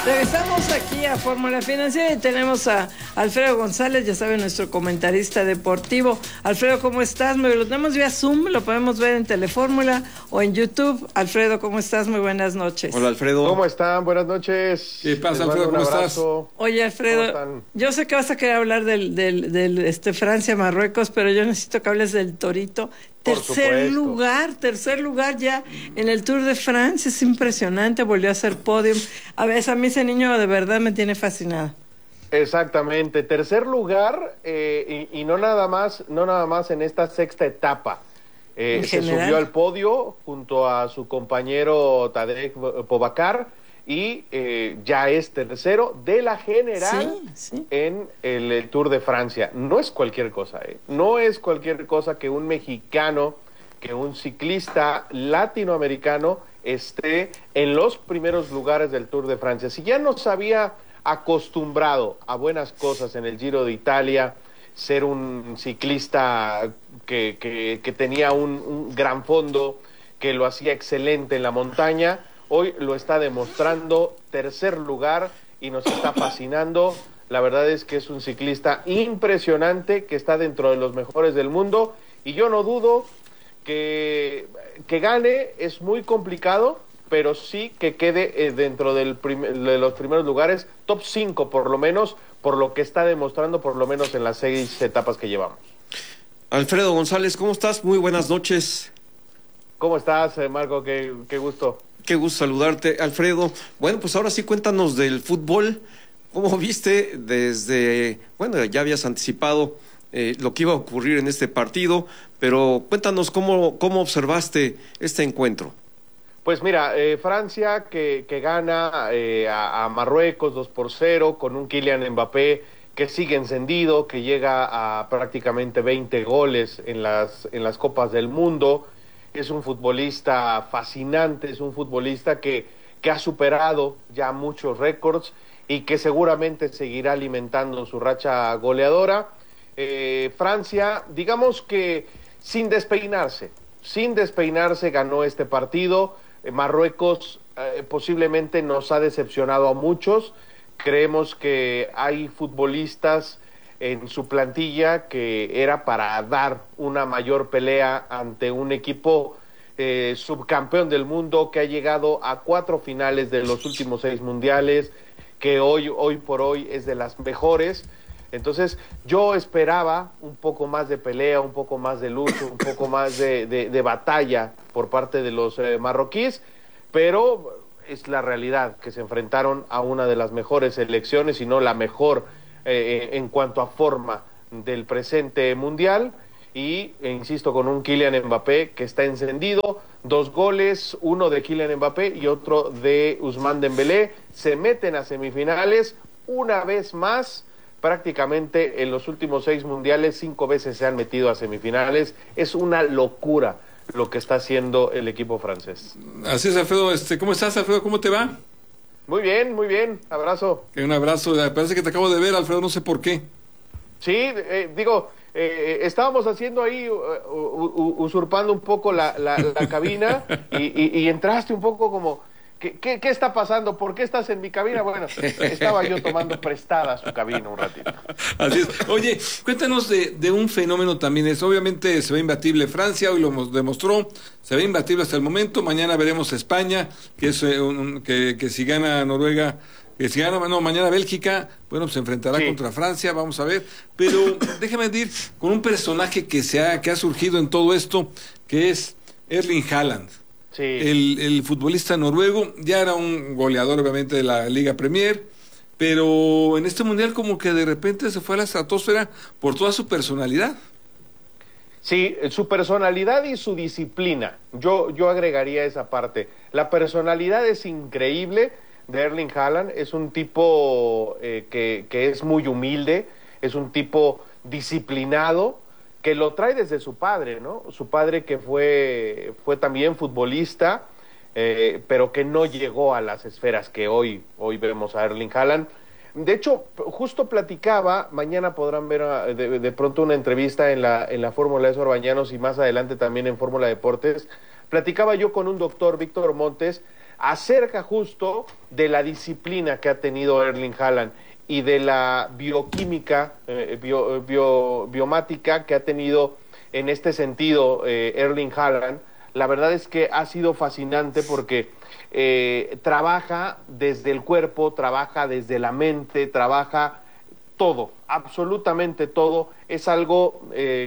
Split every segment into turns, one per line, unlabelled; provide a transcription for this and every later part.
Regresamos aquí a Fórmula Financiera y tenemos a Alfredo González, ya saben, nuestro comentarista deportivo. Alfredo, ¿cómo estás? Lo tenemos vía Zoom, lo podemos ver en Telefórmula o en YouTube. Alfredo, ¿cómo estás? Muy buenas noches.
Hola, Alfredo.
¿Cómo están? Buenas noches.
¿Qué pasa, Alfredo? ¿Cómo estás?
Oye, Alfredo, yo sé que vas a querer hablar del Francia-Marruecos, pero yo necesito que hables del Torito. Tercer lugar ya en el Tour de France, es impresionante, volvió a hacer podium. A veces a mí ese niño de verdad me tiene fascinada.
Exactamente, tercer lugar y no nada más en esta sexta etapa. Se subió al podio junto a su compañero Tadej Pogačar y ya es tercero de la general en el Tour de Francia. No es cualquier cosa, no es cualquier cosa que un mexicano, que un ciclista latinoamericano esté en los primeros lugares del Tour de Francia. Si ya nos había acostumbrado a buenas cosas en el Giro de Italia, ser un ciclista que tenía un gran fondo, que lo hacía excelente en la montaña, hoy lo está demostrando, tercer lugar, y nos está fascinando. La verdad es que es un ciclista impresionante, que está dentro de los mejores del mundo, y yo no dudo que gane. Es muy complicado, pero sí que quede dentro de los primeros lugares, top 5 por lo menos, por lo que está demostrando por lo menos en las 6 etapas que llevamos.
Alfredo González, ¿cómo estás? Muy buenas noches.
¿Cómo estás, Marco? Qué gusto.
Qué gusto saludarte, Alfredo. Bueno, pues ahora sí cuéntanos del fútbol. ¿Cómo viste ya habías anticipado lo que iba a ocurrir en este partido, pero cuéntanos cómo observaste este encuentro?
Pues mira, Francia que gana a Marruecos 2-0 con un Kylian Mbappé que sigue encendido, que llega a prácticamente 20 goles en las Copas del Mundo. Es un futbolista fascinante, es un futbolista que ha superado ya muchos récords y que seguramente seguirá alimentando su racha goleadora. Francia, digamos que sin despeinarse ganó este partido. Marruecos posiblemente nos ha decepcionado a muchos. Creemos que hay futbolistas en su plantilla que era para dar una mayor pelea ante un equipo subcampeón del mundo, que ha llegado a 4 finales de los últimos 6 mundiales, que hoy por hoy es de las mejores. Entonces yo esperaba un poco más de pelea, un poco más de lucha, un poco más de batalla por parte de los marroquíes, pero es la realidad que se enfrentaron a una de las mejores selecciones, si no la mejor en cuanto a forma del presente mundial, y insisto, con un Kylian Mbappé que está encendido, 2 goles, uno de Kylian Mbappé y otro de Ousmane Dembélé, se meten a semifinales una vez más. Prácticamente en los últimos 6 mundiales 5 veces se han metido a semifinales. Es una locura lo que está haciendo el equipo francés.
Así es, Alfredo. ¿Cómo estás, Alfredo? ¿Cómo te va?
Muy bien. Abrazo.
Un abrazo. Parece que te acabo de ver, Alfredo, no sé por qué.
Sí, estábamos haciendo ahí, usurpando un poco la cabina y entraste un poco como... ¿Qué está pasando? ¿Por qué estás en mi cabina? Bueno, estaba yo tomando prestada su cabina un ratito.
Así es. Oye, cuéntanos de un fenómeno también. Obviamente se ve imbatible Francia, hoy lo demostró, se ve imbatible hasta el momento. Mañana veremos España, que es que si gana Noruega, mañana Bélgica, bueno, se enfrentará contra Francia, vamos a ver. Pero déjame decir, con un personaje que ha surgido en todo esto, que es Erling Haaland.
Sí.
El futbolista noruego ya era un goleador obviamente de la Liga Premier, pero en este mundial como que de repente se fue a la estratosfera por toda su personalidad.
Sí, su personalidad y su disciplina. Yo agregaría esa parte. La personalidad es increíble de Erling Haaland. Es un tipo que es muy humilde, es un tipo disciplinado, que lo trae desde su padre, ¿no? Su padre que fue también futbolista, pero que no llegó a las esferas que hoy vemos a Erling Haaland. De hecho, justo platicaba, mañana podrán ver de pronto una entrevista en la Fórmula de Bañanos y más adelante también en Fórmula Deportes. Platicaba yo con un doctor, Víctor Montes, acerca justo de la disciplina que ha tenido Erling Haaland y de la bioquímica, biomática que ha tenido en este sentido Erling Haaland. La verdad es que ha sido fascinante porque trabaja desde el cuerpo, trabaja desde la mente, trabaja todo, absolutamente todo. Es algo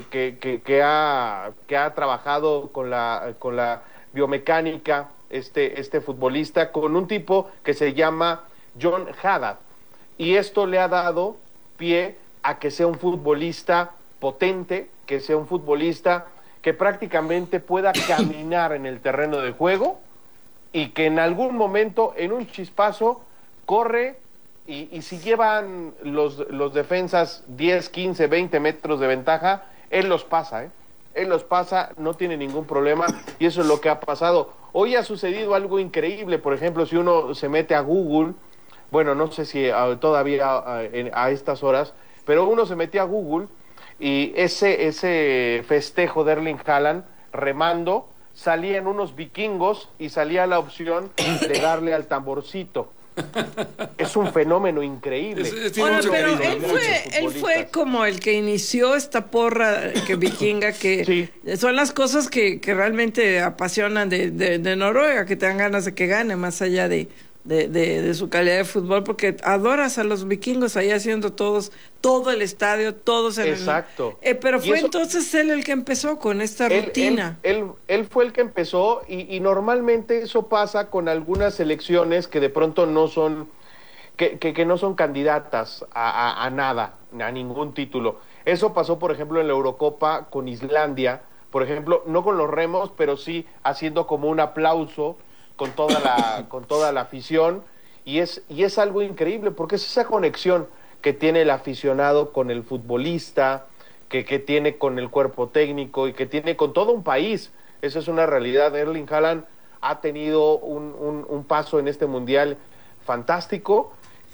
que ha trabajado con la biomecánica este futbolista, con un tipo que se llama John Haddad, y esto le ha dado pie a que sea un futbolista potente, que sea un futbolista que prácticamente pueda caminar en el terreno de juego y que en algún momento, en un chispazo, corre y si llevan los defensas 10, 15, 20 metros de ventaja, él los pasa, Él los pasa, no tiene ningún problema, y eso es lo que ha pasado. Hoy ha sucedido algo increíble. Por ejemplo, si uno se mete a Google, bueno, no sé si todavía a estas horas, pero uno se metía a Google y ese festejo de Erling Haaland remando, salían unos vikingos y salía la opción de darle al tamborcito. Es un fenómeno increíble.
Bueno, pero él fue como el que inició esta porra vikinga, que sí, son las cosas que realmente apasionan de Noruega, que te dan ganas de que gane, más allá de su calidad de fútbol, porque adoras a los vikingos ahí haciendo todo el estadio, todos en
exacto.
Pero fue entonces él el que empezó con esta rutina.
Él fue el que empezó, y normalmente eso pasa con algunas selecciones que de pronto no son, que no son candidatas a nada, a ningún título. Eso pasó, por ejemplo, en la Eurocopa con Islandia, por ejemplo, no con los remos, pero sí haciendo como un aplauso con toda la afición, y es algo increíble, porque es esa conexión que tiene el aficionado con el futbolista, que tiene con el cuerpo técnico y que tiene con todo un país. Esa es una realidad. Erling Haaland ha tenido un paso en este mundial fantástico,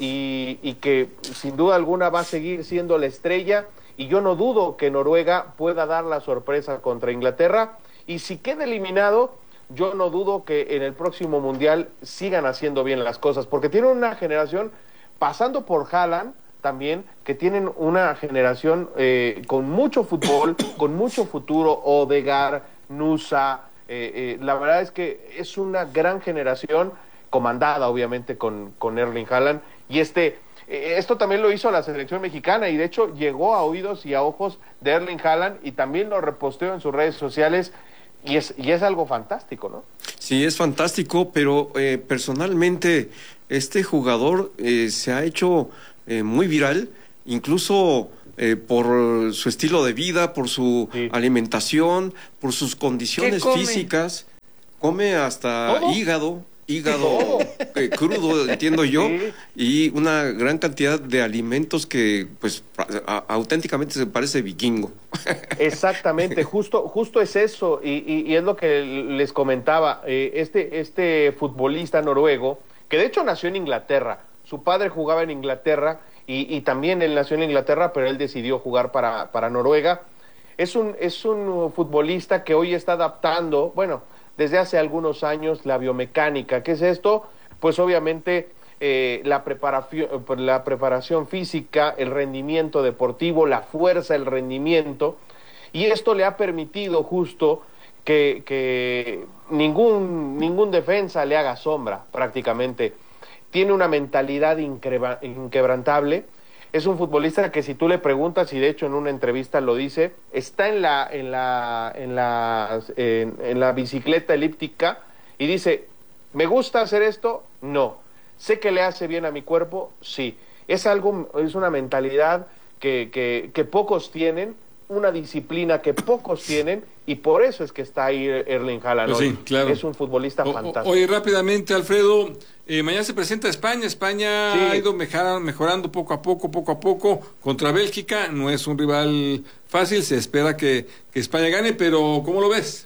y que sin duda alguna va a seguir siendo la estrella, y yo no dudo que Noruega pueda dar la sorpresa contra Inglaterra, y si queda eliminado, yo no dudo que en el próximo mundial sigan haciendo bien las cosas, porque tienen una generación, pasando por Haaland también, que tienen una generación con mucho fútbol, con mucho futuro. Odegaard, Nusa, la verdad es que es una gran generación, comandada obviamente con Erling Haaland, y esto también lo hizo la selección mexicana, y de hecho llegó a oídos y a ojos de Erling Haaland, y también lo reposteó en sus redes sociales. Y es algo fantástico, ¿no?
Sí, es fantástico, pero personalmente este jugador se ha hecho muy viral, incluso por su estilo de vida, por su alimentación, por sus condiciones físicas. Come hasta hígado crudo, entiendo yo, y una gran cantidad de alimentos que pues auténticamente se parece vikingo.
Exactamente, justo es eso, y es lo que les comentaba. Este futbolista noruego, que de hecho nació en Inglaterra, su padre jugaba en Inglaterra, y también él nació en Inglaterra, pero él decidió jugar para Noruega. Es un futbolista que hoy está adaptando, bueno, desde hace algunos años, la biomecánica. ¿Qué es esto? Pues obviamente la preparación física, el rendimiento deportivo, la fuerza, el rendimiento, y esto le ha permitido justo que ningún defensa le haga sombra prácticamente. Tiene una mentalidad inquebrantable. Es un futbolista que, si tú le preguntas, y de hecho en una entrevista lo dice, está en la bicicleta elíptica y dice: ¿me gusta hacer esto? No. ¿Sé que le hace bien a mi cuerpo? Sí. Es una mentalidad que pocos tienen, una disciplina que pocos tienen, y por eso es que está ahí Erling Haaland.
Pues sí, claro.
Es un futbolista fantástico.
Oye, rápidamente, Alfredo, mañana se presenta España. España ha ido mejorando poco a poco contra Bélgica. No es un rival fácil, se espera que España gane, pero ¿cómo lo ves?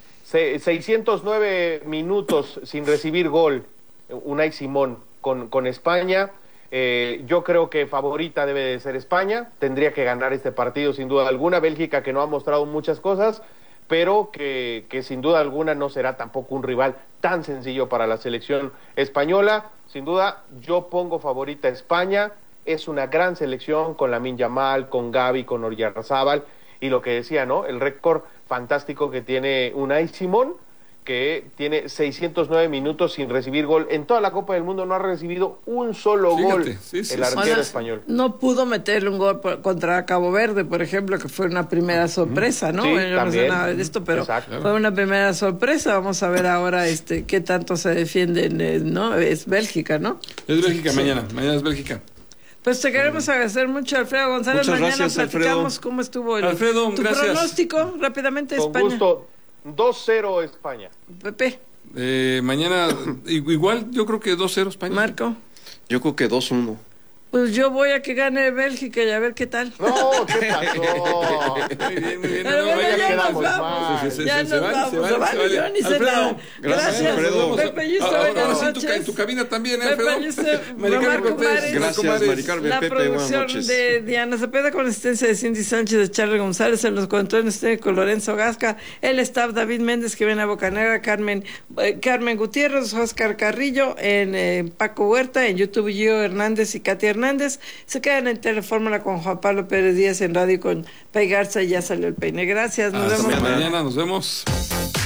609 minutos sin recibir gol, Unai Simón con España. Yo creo que favorita debe de ser España, tendría que ganar este partido sin duda alguna. Bélgica, que no ha mostrado muchas cosas, pero que sin duda alguna no será tampoco un rival tan sencillo para la selección española. Sin duda, yo pongo favorita a España. Es una gran selección con Lamine Yamal, con Gavi, con Oyarzabal, y lo que decía, ¿no? El récord fantástico que tiene Unai Simón, que tiene 609 minutos sin recibir gol. En toda la Copa del Mundo no ha recibido un solo gol el arquero español.
No pudo meterle un gol contra Cabo Verde, por ejemplo, que fue una primera sorpresa, ¿no?
Sí,
bueno, yo
también.
no sé nada de esto, pero
Exacto.
fue una primera sorpresa. Vamos a ver ahora qué tanto se defienden, ¿no? Es Bélgica, ¿no?
Es Bélgica mañana es Bélgica.
Pues te queremos agradecer mucho, Alfredo González.
Muchas
Mañana
gracias,
platicamos
Alfredo.
cómo estuvo
Alfredo,
tu
gracias.
pronóstico rápidamente de
Con
España.
gusto, 2-0 España.
Pepe,
Mañana, igual, yo creo que 2-0 España.
Marco.
Yo creo que 2-1.
Pues yo voy a que gane Bélgica y a ver qué tal.
No, ¿qué pasó?
Muy bien, muy bien.
Pero bueno,
ya
ya nos
quedamos
vamos.
mal.
Ya nos vamos. Se vale, yo ni sé
Alfredo,
nada. Gracias,
Alfredo.
Pepe, yo
Ahora
buenas
sí,
noches.
en tu cabina también,
Pepe,
Alfredo.
yo estoy
Mari Carmen
Marco
Cortés.
Mares.
Gracias,
Mares.
Mari Carmen,
La
Pepe, buenas
producción
noches.
de Diana Cepeda con asistencia de Cindy Sánchez, de Charlie González, en los controles técnicos Lorenzo Gasca, el staff David Méndez que viene a Bocanegra, Carmen Gutiérrez, Oscar Carrillo, en Paco Huerta, en YouTube Gio Hernández y Katia Hernández. Se quedan en Telefórmula con Juan Pablo Pérez Díaz, en radio con Pay Garza, y ya salió el peine. Gracias, nos
Hasta
vemos.
mañana, nos vemos.